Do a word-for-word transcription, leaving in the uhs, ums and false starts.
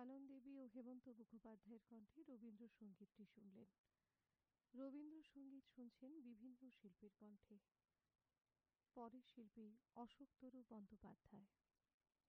কানন দেবী ও হেমন্ত মুখোপাধ্যায়ের কণ্ঠে রবীন্দ্রসঙ্গীতটি শুনলেন। রবীন্দ্রসঙ্গীত শুনছেন বিভিন্ন শিল্পীর কণ্ঠে। পরের শিল্পী অশোকতরু বন্দ্যোপাধ্যায়।